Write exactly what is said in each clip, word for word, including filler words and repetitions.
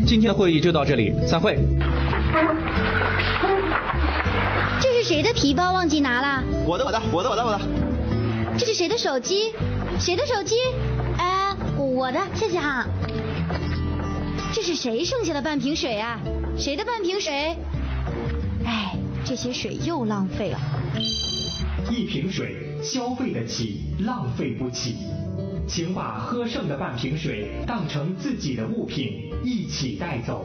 今天的会议就到这里，散会。 这是谁的皮包忘记拿了？ 我的我的我的我的我的。 这是谁的手机？谁的手机？哎，我的，谢谢哈。这是谁剩下的半瓶水啊？谁的半瓶水？哎，这些水又浪费了。 一瓶水消费得起，浪费不起。请把喝剩的半瓶水当成自己的物品，一起带走。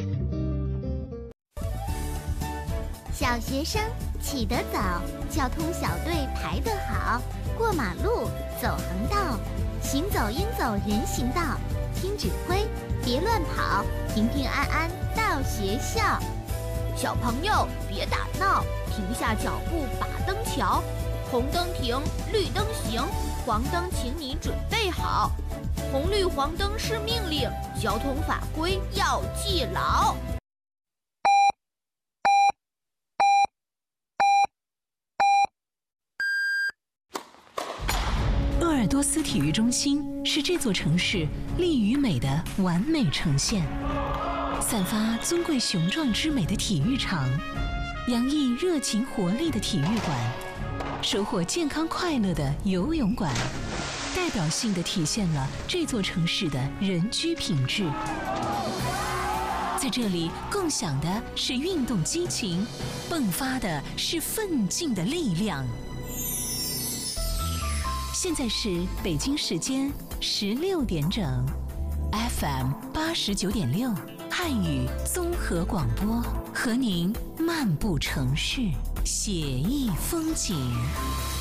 小学生起得早，交通小队排得好，过马路走横道，行走应走人行道，听指挥别乱跑，平平安安到学校。小朋友别打闹，停下脚步把灯瞧，红灯停，绿灯行，黄灯请你准备好，红绿黄灯是命令，交通法规要记牢。 鄂尔多斯体育中心是这座城市力与美的完美呈现，散发尊贵雄壮之美的体育场，洋溢热情活力的体育馆，收获健康快乐的游泳馆，代表性地体现了这座城市的人居品质。在这里共享的是运动激情，迸发的是奋进的力量。现在是北京时间十六点整 ，F M 八十九点六汉语综合广播，和您漫步城市，写意风景。